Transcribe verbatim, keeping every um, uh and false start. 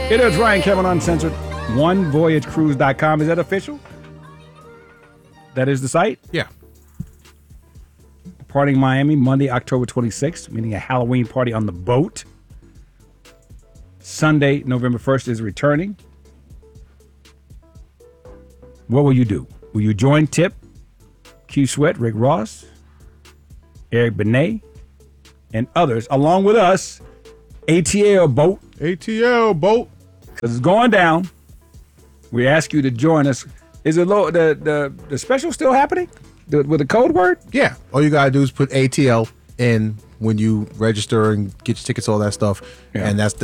It is Ryan Kevin Uncensored. one voyage cruise dot com. Is that official? That is the site? Yeah. Partying Miami, Monday, October twenty-sixth, meaning a Halloween party on the boat. Sunday, November first is returning. What will you do? Will you join Tip, Q Sweat, Rick Ross, Eric Benet, and others, along with us, A T L boat? A T L boat. Because it's going down. We ask you to join us. Is it low, the, the the special still happening? The, with the code word? Yeah. All you gotta do is put A T L in when you register and get your tickets, all that stuff. Yeah. And that's the